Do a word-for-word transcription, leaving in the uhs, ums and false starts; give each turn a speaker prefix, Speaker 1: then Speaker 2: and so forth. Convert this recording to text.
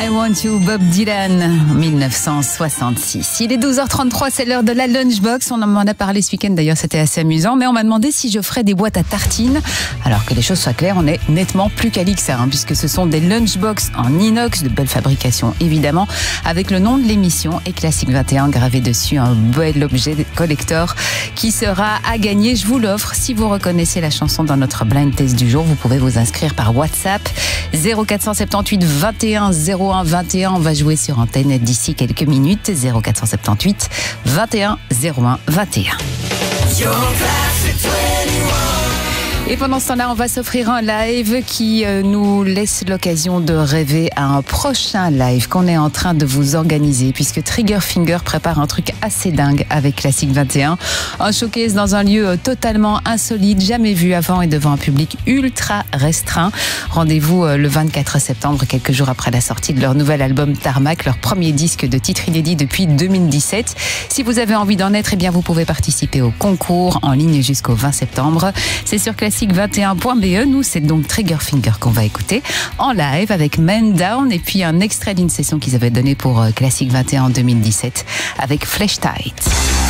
Speaker 1: I Want You, Bob Dylan, mille neuf cent soixante-six. Il est douze heures trente-trois, c'est l'heure de la Lunchbox. On m'en a parlé ce week-end d'ailleurs, c'était assez amusant. Mais on m'a demandé si je ferais des boîtes à tartines. Alors que les choses soient claires, on est nettement plus quali que ça, hein, puisque ce sont des Lunchbox en inox, de belle fabrication évidemment, avec le nom de l'émission et Classique vingt et un gravé dessus, un bel objet collector qui sera à gagner. Je vous l'offre. Si vous reconnaissez la chanson dans notre blind test du jour, vous pouvez vous inscrire par WhatsApp zéro quatre cent soixante-dix-huit vingt et un zéro un vingt et un. On va jouer sur antenne d'ici quelques minutes. zéro quatre cent soixante-dix-huit vingt et un zéro un vingt et un. Et pendant ce temps-là, on va s'offrir un live qui euh, nous laisse l'occasion de rêver à un prochain live qu'on est en train de vous organiser, puisque Trigger Finger prépare un truc assez dingue avec Classique vingt et un. Un showcase dans un lieu totalement insolite, jamais vu avant et devant un public ultra restreint. Rendez-vous euh, le vingt-quatre septembre, quelques jours après la sortie de leur nouvel album Tarmac, leur premier disque de titres inédits depuis deux mille dix-sept. Si vous avez envie d'en être, eh bien vous pouvez participer au concours en ligne jusqu'au vingt septembre. C'est sur classique vingt et un point b e. Nous, c'est donc Trigger Finger qu'on va écouter en live avec Man Down et puis un extrait d'une session qu'ils avaient donnée pour Classique vingt et un en deux mille dix-sept avec Flesh Tight.